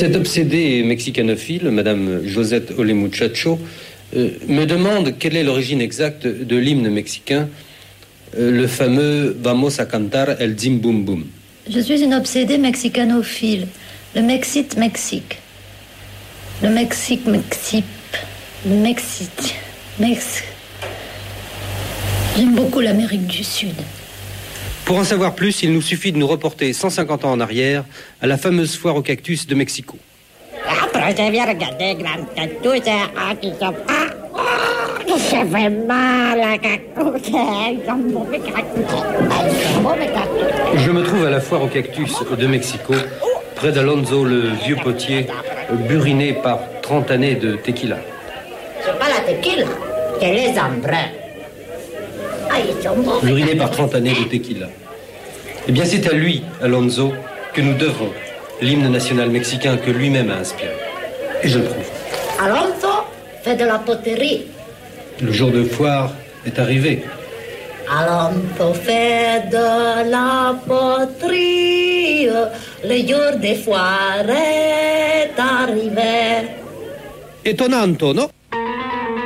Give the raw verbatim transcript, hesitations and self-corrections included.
Cette obsédée mexicanophile, Madame Josette Ole Muchacho, euh, me demande quelle est l'origine exacte de l'hymne mexicain, euh, le fameux Vamos a cantar el Zim Bum Bum. Je suis une obsédée mexicanophile. Le Mexique, Mexique. Le Mexique, Mexique. Le Mexique, Mexique. J'aime beaucoup l'Amérique du Sud. Pour en savoir plus, il nous suffit de nous reporter cent cinquante ans en arrière à la fameuse foire aux cactus de Mexico. Après, je viens regarder grand cactus et ah, qui sont... Ah, oh, ça fait mal, la cactus. Ils sont mauvais cactus. Ils sont mauvais cactus. Je me trouve à la foire aux cactus de Mexico, près d'Alonso, le vieux potier, buriné par trente années de tequila. C'est pas la tequila, c'est les embruns. Ah, ils sont mauvais. Buriné par trente années de tequila. Eh bien, c'est à lui, Alonso, que nous devons l'hymne national mexicain que lui-même a inspiré. Et je le prouve. Alonso fait de la poterie. Le jour de foire est arrivé. Alonso fait de la poterie. Le jour des foires est arrivé. Étonnant, non?